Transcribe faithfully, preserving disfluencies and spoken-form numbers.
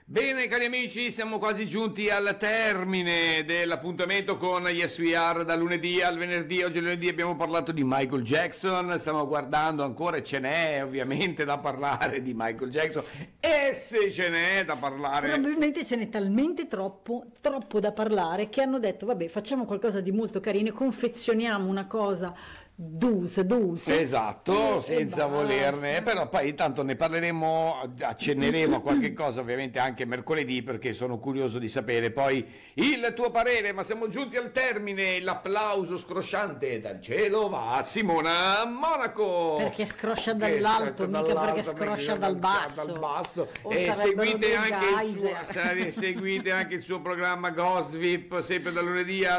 Bene cari amici, siamo quasi giunti al termine dell'appuntamento con Yes We Are da lunedì al venerdì. Oggi lunedì abbiamo parlato di Michael Jackson, stiamo guardando ancora e ce n'è ovviamente da parlare di Michael Jackson, e se ce n'è da parlare... Probabilmente ce n'è talmente troppo, troppo da parlare che hanno detto vabbè, facciamo qualcosa di molto carino e confezioniamo una cosa dus, dus. Esatto, e, senza e volerne, però poi intanto ne parleremo, accenneremo a qualche cosa ovviamente anche mercoledì, perché sono curioso di sapere poi il tuo parere. Ma siamo giunti al termine, l'applauso scrosciante dal cielo va a Simona Monaco, perché scroscia dall'alto, mica dall'alto, perché scroscia dal basso, dal basso. O E seguite dei anche, il geyser. suo, seguite anche il suo programma Gossip sempre da lunedì a